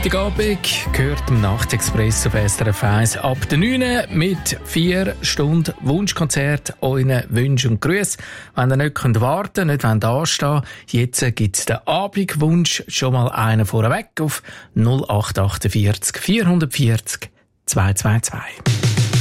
Freitagabend gehört im Nachtexpress auf SRF 1 ab der 9 mit 4 Stunden Wunschkonzert, euren Wünschen und Grüßen. Wenn ihr nicht warten könnt, nicht anstehen wollt, jetzt gibt es den Abendwunsch, schon mal einen vorweg auf 0848 440 222.